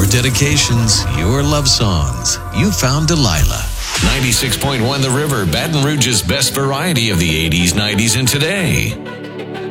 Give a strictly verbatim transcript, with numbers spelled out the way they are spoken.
dedications, your love songs. You found Delilah. ninety-six point one The River, Baton Rouge's best variety of the eighties, nineties, and today.